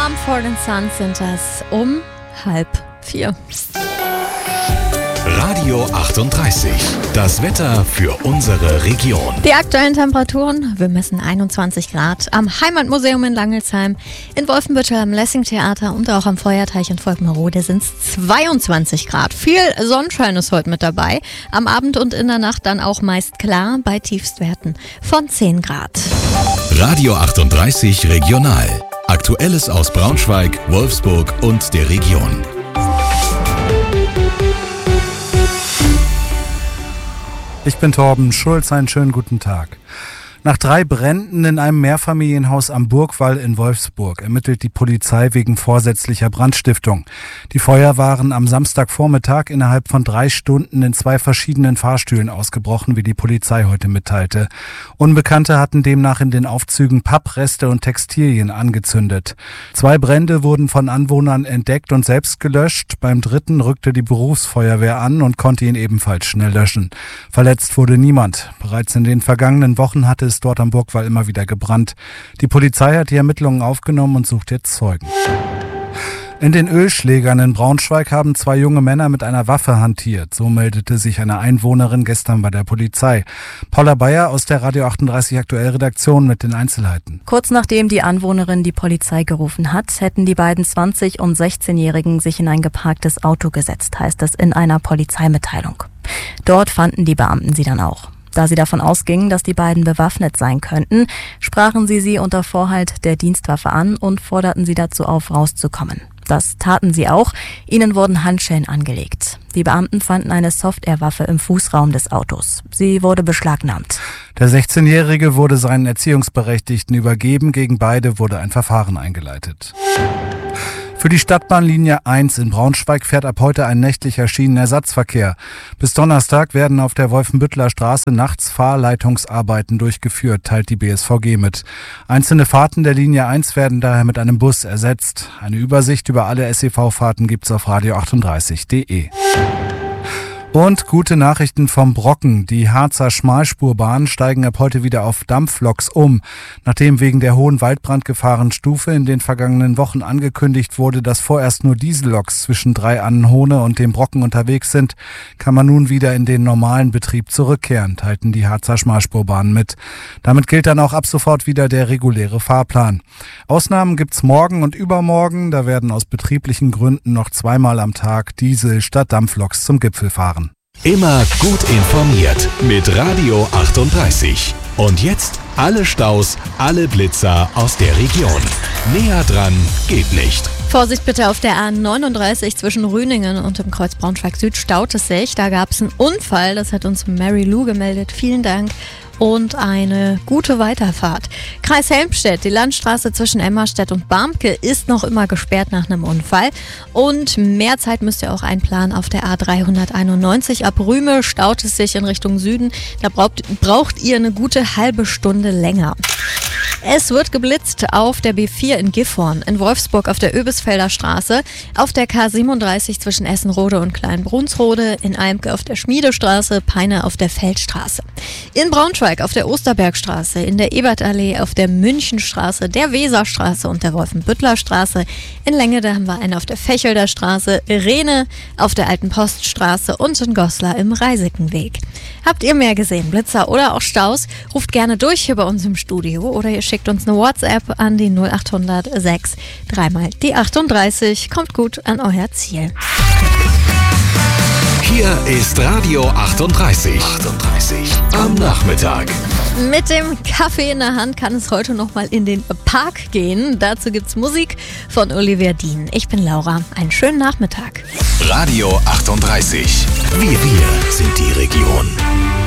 Mumford & Sons sind das um 3:30. Radio 38, das Wetter für unsere Region. Die aktuellen Temperaturen, wir messen 21 Grad am Heimatmuseum in Langelsheim, in Wolfenbüttel am Lessing-Theater und auch am Feuerteich in Volkmerode sind es 22 Grad. Viel Sonnenschein ist heute mit dabei, am Abend und in der Nacht dann auch meist klar bei Tiefstwerten von 10 Grad. Radio 38 Regional. Aktuelles aus Braunschweig, Wolfsburg und der Region. Ich bin Torben Schulz, einen schönen guten Tag. Nach 3 Bränden in einem Mehrfamilienhaus am Burgwall in Wolfsburg ermittelt die Polizei wegen vorsätzlicher Brandstiftung. Die Feuer waren am Samstagvormittag innerhalb von 3 Stunden in 2 verschiedenen Fahrstühlen ausgebrochen, wie die Polizei heute mitteilte. Unbekannte hatten demnach in den Aufzügen Pappreste und Textilien angezündet. 2 Brände wurden von Anwohnern entdeckt und selbst gelöscht. Beim 3. rückte die Berufsfeuerwehr an und konnte ihn ebenfalls schnell löschen. Verletzt wurde niemand. Bereits in den vergangenen Wochen hatte es dort am Burgwall immer wieder gebrannt. Die Polizei hat die Ermittlungen aufgenommen und sucht jetzt Zeugen. In den Ölschlägern in Braunschweig haben 2 junge Männer mit einer Waffe hantiert. So meldete sich eine Einwohnerin gestern bei der Polizei. Paula Bayer aus der Radio 38 Aktuell-Redaktion mit den Einzelheiten. Kurz nachdem die Anwohnerin die Polizei gerufen hat, hätten die beiden 20- und 16-Jährigen sich in ein geparktes Auto gesetzt, heißt es in einer Polizeimitteilung. Dort fanden die Beamten sie dann auch. Da sie davon ausgingen, dass die beiden bewaffnet sein könnten, sprachen sie unter Vorhalt der Dienstwaffe an und forderten sie dazu auf, rauszukommen. Das taten sie auch. Ihnen wurden Handschellen angelegt. Die Beamten fanden eine Softwarewaffe im Fußraum des Autos. Sie wurde beschlagnahmt. Der 16-Jährige wurde seinen Erziehungsberechtigten übergeben. Gegen beide wurde ein Verfahren eingeleitet. Für die Stadtbahnlinie 1 in Braunschweig fährt ab heute ein nächtlicher Schienenersatzverkehr. Bis Donnerstag werden auf der Wolfenbütteler Straße nachts Fahrleitungsarbeiten durchgeführt, teilt die BSVG mit. Einzelne Fahrten der Linie 1 werden daher mit einem Bus ersetzt. Eine Übersicht über alle SEV-Fahrten gibt's auf radio38.de. Und gute Nachrichten vom Brocken. Die Harzer Schmalspurbahnen steigen ab heute wieder auf Dampfloks um. Nachdem wegen der hohen Waldbrandgefahrenstufe in den vergangenen Wochen angekündigt wurde, dass vorerst nur Dieselloks zwischen Drei-Annenhohne und dem Brocken unterwegs sind, kann man nun wieder in den normalen Betrieb zurückkehren, teilten die Harzer Schmalspurbahnen mit. Damit gilt dann auch ab sofort wieder der reguläre Fahrplan. Ausnahmen gibt's morgen und übermorgen. Da werden aus betrieblichen Gründen noch 2-mal am Tag Diesel statt Dampfloks zum Gipfel fahren. Immer gut informiert mit Radio 38. Und jetzt alle Staus, alle Blitzer aus der Region. Näher dran geht nicht. Vorsicht bitte auf der A39 zwischen Rüningen und dem Kreuz Braunschweig Süd staut es sich. Da gab es einen Unfall, das hat uns Mary Lou gemeldet. Vielen Dank. Und eine gute Weiterfahrt. Kreis Helmstedt, die Landstraße zwischen Emmerstedt und Barmke ist noch immer gesperrt nach einem Unfall. Und mehr Zeit müsst ihr auch einplanen auf der A391. Ab Rüme staut es sich in Richtung Süden. Da braucht ihr eine gute halbe Stunde länger. Es wird geblitzt auf der B4 in Gifhorn, in Wolfsburg auf der Oebisfelder Straße, auf der K37 zwischen Essenrode und Kleinbrunsrode, in Eimke auf der Schmiedestraße, Peine auf der Feldstraße. In Braunschweig auf der Osterbergstraße, in der Ebertallee auf der Münchenstraße, der Weserstraße und der Wolfenbüttler Straße. In Lengede haben wir einen auf der Fechelder Straße, Rehne auf der Alten Poststraße und in Goslar im Reisigenweg. Habt ihr mehr gesehen, Blitzer oder auch Staus? Ruft gerne durch hier bei uns im Studio oder ihr schickt uns eine WhatsApp an die 0800 6 3 die 38. Kommt gut an euer Ziel. Hier ist Radio 38. Am Nachmittag. Mit dem Kaffee in der Hand kann es heute nochmal in den Park gehen. Dazu gibt's Musik von Olivia Dean. Ich bin Laura. Einen schönen Nachmittag. Radio 38. Wir sind die Region.